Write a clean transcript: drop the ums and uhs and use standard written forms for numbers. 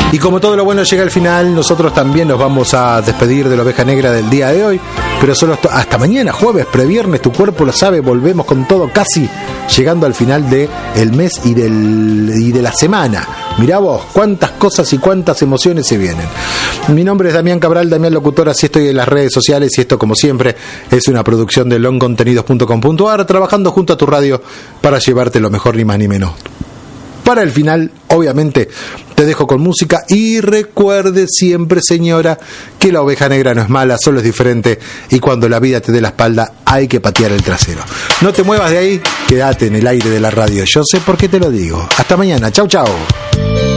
Y como todo lo bueno llega al final, nosotros también nos vamos a despedir de la Oveja Negra del día de hoy, pero solo hasta mañana, jueves, previernes, tu cuerpo lo sabe, volvemos con todo, casi llegando al final del mes y de la semana. Mirá vos, cuántas cosas y cuántas emociones se vienen. Mi nombre es Damián Cabral, Damián Locutor, así estoy en las redes sociales y esto, como siempre, es una producción de longcontenidos.com.ar, trabajando junto a tu radio para llevarte lo mejor, ni más ni menos. Para el final, obviamente, te dejo con música y recuerde siempre, señora, que la oveja negra no es mala, solo es diferente y cuando la vida te dé la espalda hay que patear el trasero. No te muevas de ahí, quédate en el aire de la radio. Yo sé por qué te lo digo. Hasta mañana. Chau, chau.